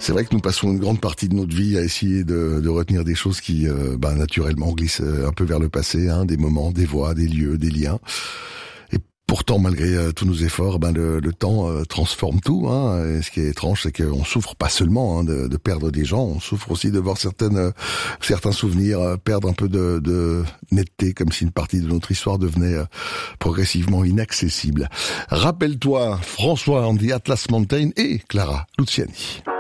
C'est vrai que nous passons une grande partie de notre vie à essayer de retenir des choses qui, naturellement glissent un peu vers le passé, hein, des moments, des voix, des lieux, des liens. Et pourtant, malgré tous nos efforts, le temps transforme tout. Hein. Et ce qui est étrange, c'est qu'on souffre pas seulement de perdre des gens, on souffre aussi de voir certains souvenirs perdre un peu de netteté, comme si une partie de notre histoire devenait progressivement inaccessible. Rappelle-toi François and the Atlas Mountain et Clara Luciani.